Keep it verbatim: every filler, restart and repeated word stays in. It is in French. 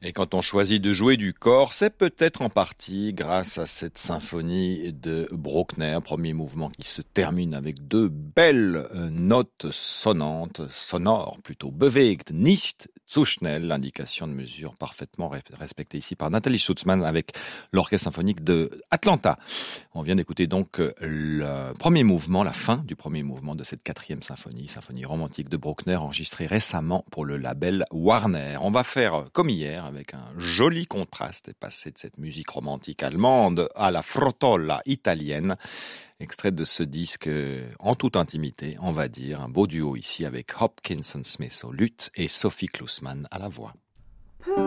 Et quand on choisit de jouer du cor, c'est peut-être en partie grâce à cette symphonie de Bruckner, premier mouvement qui se termine avec deux belles notes sonnantes, sonores plutôt, bewegt, nicht zu schnell, l'indication de mesure parfaitement respectée ici par Nathalie Schutzmann avec l'orchestre symphonique de Atlanta. On vient d'écouter donc le premier mouvement, la fin du premier mouvement de cette quatrième symphonie, symphonie romantique de Bruckner, enregistrée récemment pour le label Warner. On va faire comme hier, avec un joli contraste, et passer de cette musique romantique allemande à la frottola italienne, extrait de ce disque en toute intimité, on va dire, un beau duo ici avec Hopkinson Smith au luth et Sophie Klusman à la voix.